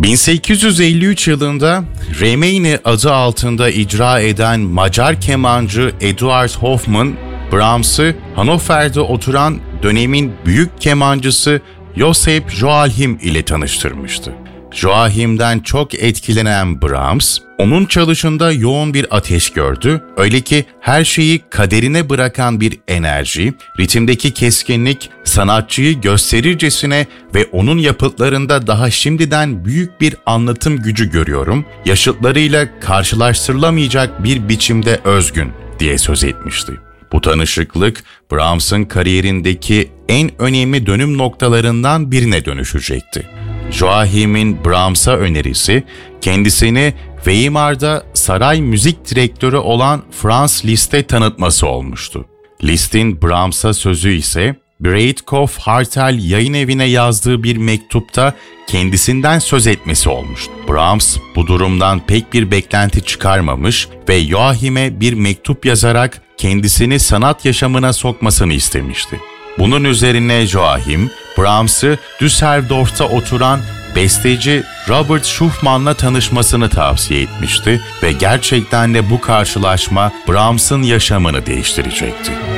1853 yılında Remeyni adı altında icra eden Macar kemancı Eduard Hofmann, Brahms'ı Hannover'de oturan dönemin büyük kemancısı Joseph Joachim ile tanıştırmıştı. Joachim'den çok etkilenen Brahms, onun çalışında yoğun bir ateş gördü, öyle ki her şeyi kaderine bırakan bir enerji, ritimdeki keskinlik, sanatçıyı gösterircesine ve onun yapıtlarında daha şimdiden büyük bir anlatım gücü görüyorum, yaşıtlarıyla karşılaştırılamayacak bir biçimde özgün diye söz etmişti. Bu tanışıklık, Brahms'ın kariyerindeki en önemli dönüm noktalarından birine dönüşecekti. Joachim'in Brahms'a önerisi, kendisini Weimar'da saray müzik direktörü olan Franz Liszt'e tanıtması olmuştu. Liszt'in Brahms'a sözü ise, Breitkopf Hartel yayın evine yazdığı bir mektupta kendisinden söz etmesi olmuştu. Brahms bu durumdan pek bir beklenti çıkarmamış ve Joachim'e bir mektup yazarak kendisini sanat yaşamına sokmasını istemişti. Bunun üzerine Joachim, Brahms'ı Düsseldorf'ta oturan besteci Robert Schumann tanışmasını tavsiye etmişti ve gerçekten de bu karşılaşma Brahms'ın yaşamını değiştirecekti.